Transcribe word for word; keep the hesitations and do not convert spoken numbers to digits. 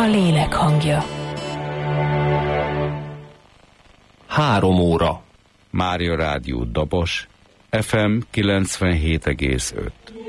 a lélek hangja. Három óra. Mária Rádió Dabos, ef em kilencvenhét egész öt.